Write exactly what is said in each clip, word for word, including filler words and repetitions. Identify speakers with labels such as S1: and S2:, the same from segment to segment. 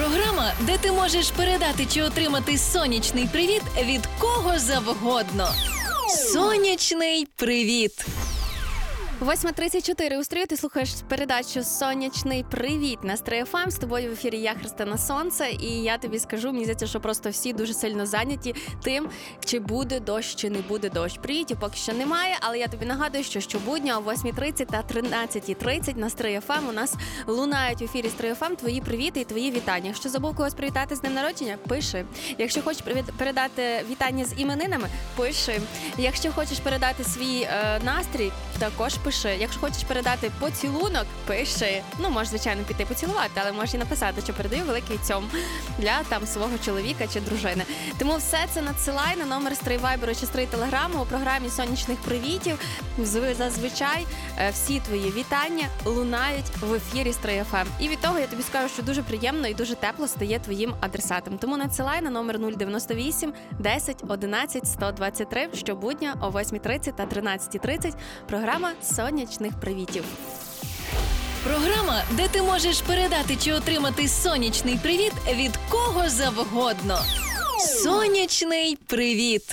S1: Програма, де ти можеш передати чи отримати сонячний привіт від кого завгодно. Сонячний привіт!
S2: восьма тридцять чотири у стрію, ти слухаєш передачу «Сонячний привіт» на Стрий еф ем. З тобою в ефірі я, Христина Сонце, і я тобі скажу, мені здається, що просто всі дуже сильно зайняті тим, чи буде дощ, чи не буде дощ. Привітів поки що немає, але я тобі нагадую, що щобудня о восьмій тридцять та тринадцятій тридцять на Стрий еф ем у нас лунають в ефірі Стрий еф ем твої привіти і твої вітання. Якщо забув когось привітати з днем народження, пиши. Якщо хочеш передати вітання з іменинами, пиши. Якщо хочеш передати свій е, настрій, також пиши. Пиши. Якщо хочеш передати поцілунок, пиши. Ну, можеш, звичайно, піти поцілувати, але можеш і написати, що передаю великий цьом для там свого чоловіка чи дружини. Тому все це надсилай на номер Стрий Вайберу чи Стрий Телеграму у програмі «Сонячних привітів». Зазвичай всі твої вітання лунають в ефірі Стрий еф ем. І від того я тобі скажу, що дуже приємно і дуже тепло стає твоїм адресатом. Тому надсилай на номер нуль дев'яносто вісім десять одинадцять сто двадцять три щобудня о восьмій тридцять та тринадцятій тридцять. Програма «Сонячних привітів».
S1: Програма, де ти можеш передати чи отримати сонячний привіт від кого завгодно. Сонячний привіт!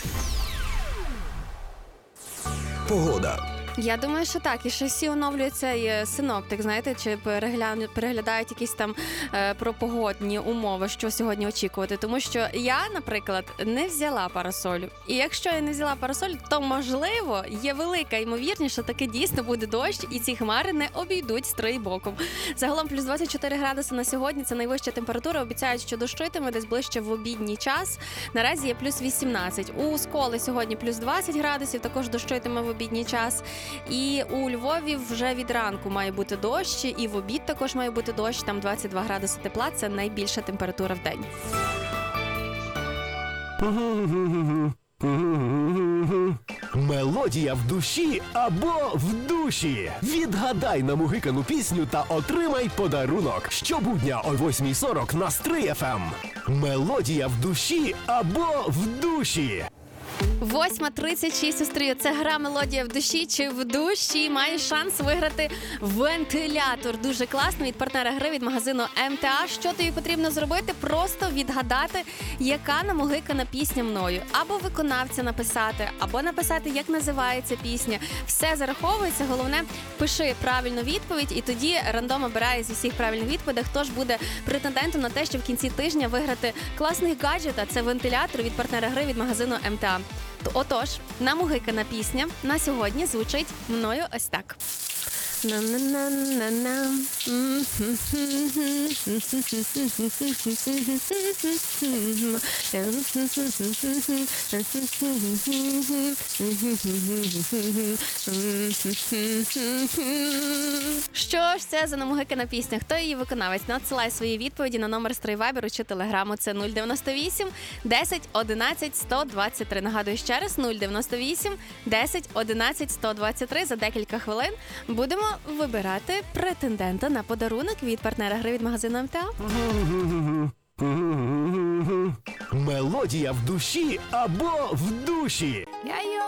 S3: Погода.
S2: Я думаю, що так. І ще всі оновлюються і синоптик, знаєте, чи переглядають, переглядають якісь там е, про погодні умови, що сьогодні очікувати. Тому що я, наприклад, не взяла парасолю. І якщо я не взяла парасоль, то, можливо, є велика ймовірність, що таки дійсно буде дощ, і ці хмари не обійдуть Стрий боком. Загалом плюс двадцять чотири градуси на сьогодні, це найвища температура. Обіцяють, що дощитиме десь ближче в обідній час. Наразі є плюс вісімнадцять. У Сколи сьогодні плюс двадцять градусів, також дощитиме в обідній час. І у Львові вже від ранку має бути дощ, і в обід також має бути дощ, там двадцять два градуси тепла, це найбільша температура в день.
S3: Мелодія в душі або в душі. Відгадай намугикану пісню та отримай подарунок. Щобудня о восьмій сорок на Стрий еф ем. Мелодія в душі або в душі.
S2: восьма тридцять шість у стрію. Це гра «Мелодія в душі» чи в душі. Маєш шанс виграти вентилятор. Дуже класно від партнера гри, від магазину ем те а. Що тобі потрібно зробити? Просто відгадати, яка намугикана пісня мною. Або виконавця написати, або написати, як називається пісня. Все зараховується. Головне, пиши правильну відповідь, і тоді рандом обирає зі всіх правильних відповідей, хто ж буде претендентом на те, що в кінці тижня виграти класний гаджет, а це вентилятор від партнера гри, від магазину ем те а. Отож, намугикана пісня на сьогодні звучить мною ось так. На-на-на-на-на. Що ж це за намугикана пісня? Хто її виконавець? Надсилай свої відповіді на номер Стрий Вайберу чи Телеграму. Це нуль дев'яносто вісім десять одинадцять сто двадцять три. Нагадую ще раз, нуль дев'яносто вісім десять одинадцять сто двадцять три. За декілька хвилин будемо вибирати претендента на подарунок від партнера гри, від магазину ем те а.
S3: Мелодія в душі або в душі.
S2: Я